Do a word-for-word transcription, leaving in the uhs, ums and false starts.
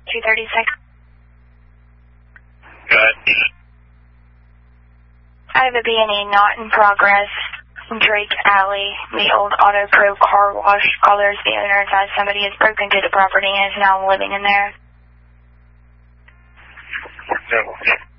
two thirty-six. Good. I have a B and E not in progress. Drake Alley, the old Auto Pro car wash. Callers, the owner says somebody has broken into the property and is now living in there. Okay.